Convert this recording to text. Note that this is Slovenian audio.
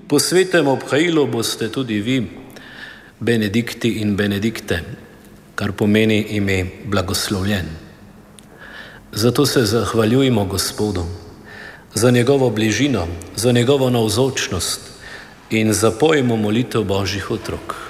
Po svetem obhajilu boste tudi vi benedikti in benedikte, kar pomeni ime blagoslovljen. Zato se zahvaljujmo Gospodu za njegovo bližino, za njegovo navzočnost in zapojmo molitev Božjih otrok.